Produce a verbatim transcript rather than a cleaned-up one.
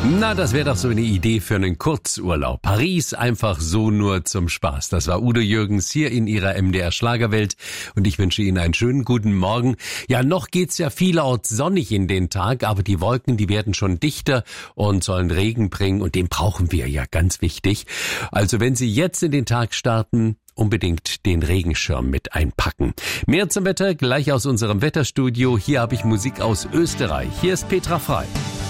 Na, das wäre doch so eine Idee für einen Kurzurlaub. Paris einfach so nur zum Spaß. Das war Udo Jürgens hier in ihrer M D R Schlagerwelt und ich wünsche Ihnen einen schönen guten Morgen. Ja, noch geht's ja vielerorts sonnig in den Tag, aber die Wolken, die werden schon dichter und sollen Regen bringen und den brauchen wir ja, ganz wichtig. Also wenn Sie jetzt in den Tag starten, unbedingt den Regenschirm mit einpacken. Mehr zum Wetter gleich aus unserem Wetterstudio. Hier habe ich Musik aus Österreich. Hier ist Petra Frei.